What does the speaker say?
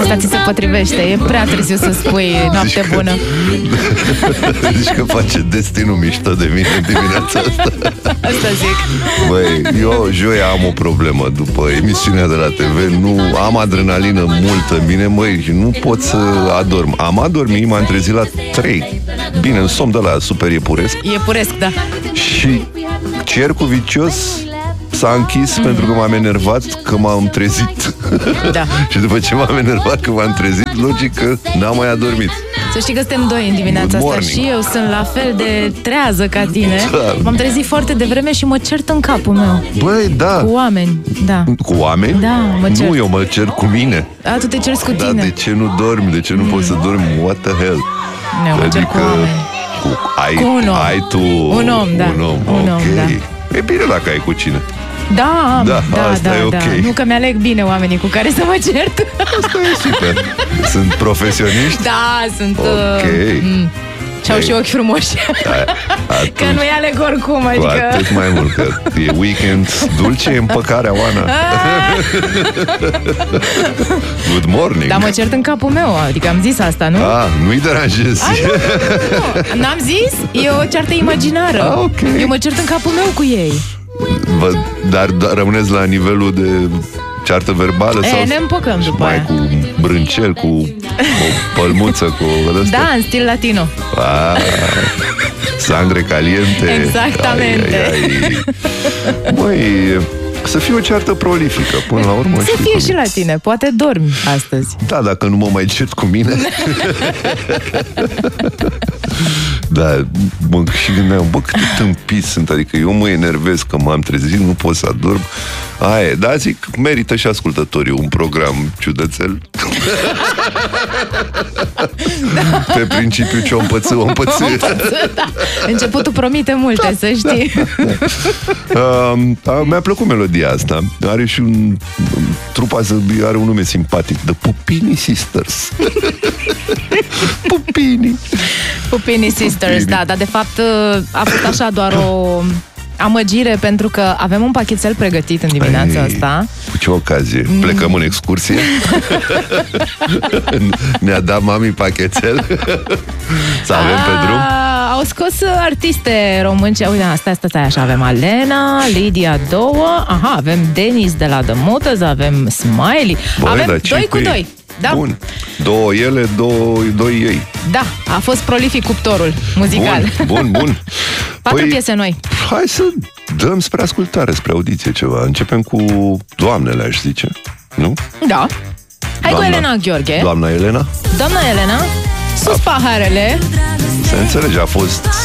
Asta ți se potrivește. E prea târziu să spui noapte bună. Zici că face destinul mișto de mine dimineața asta. Asta zic. Băi, eu joia am o problemă. După emisiunea de la TV, nu am adrenalină multă în mine, măi, și nu pot să adorm. Am adormit, m-am trezit la 3. Bine, în somn de la super iepuresc. Iepuresc, da. Și cercul vicios s-a închis pentru că m-am enervat că m-am trezit. Da. Și după ce m-am enervat că m-am trezit, logic că n-am mai adormit. Să știi că suntem doi în dimineața asta și eu sunt la fel de trează ca tine. Da. M-am trezit foarte devreme și mă cert în capul meu. Băi, da. Cu oameni, da. Cu oameni? Da, mă cert. Nu, eu mă cer cu mine. A, tu te ceri cu Da, tine. de ce nu dormi? De ce nu poți să dormi? What the hell? Eu mă cer cu oameni. Cu un om. Ai tu Un om, da. Un om, Un om, ok. da. E bine dacă ai cu cine. Da, asta e ok. Nu că mi-aleg bine oamenii cu care să mă cert. Asta e super. Sunt profesioniști? Da, sunt. Ok. Și-au și ochi frumoși. Că nu-i aleg oricum, Cu adică... atât mai mult, că e weekend dulce împăcarea, Oana. Good morning. Dar mă cert în capul meu, adică am zis asta, nu? Nu-i deranjezi. Nu, n-am zis? E o ceartă imaginară. Ok. Eu mă cert în capul meu cu ei. Dar rămâneți la nivelul de ceartă verbală? Sau ne împăcăm după mai aia. cu brâncel, cu o pălmuță, cu ăsta? Da, în stil latino. Sangre caliente. Exactamente. Băi, să fie o ceartă prolifică până la urmă. Să fie și la tine, poate dormi astăzi. Da, dacă nu mă mai cert cu mine. Da, și gândeam, cât de tâmpiți sunt. Adică eu mă enervez că m-am trezit, nu pot să adorm. Aia, da, zic, merită și ascultătorii un program ciudățel. Da. Pe principiu ce om păță. Da. Începutul promite multe, să știi. Mi-a plăcut melodia asta. Are și trupa are un nume simpatic, The Pupini Sisters. Pupini Sisters, da, dar de fapt a fost așa doar o amăgire, pentru că avem un pachetel pregătit în dimineața asta. Cu ce ocazie? Plecăm în excursie? Ne-a dat mami pachetel? Să avem pe drum? Au scos artiste românce. Uite, stai, așa, avem Alena, Lidia 2, avem Denis de la The Mutters, avem Smiley. Avem 2 cu 2. Da. Bun. 2 ele, 2 ei. Da, a fost prolific cuptorul muzical. Bun. 4 piese noi. Hai să dăm spre ascultare, spre audiție ceva. Începem cu doamnele, aș zice. Nu? Da. Hai cu Elena Gheorghe. Doamna Elena? Doamna Elena, sus paharele. Se înțelege, a fost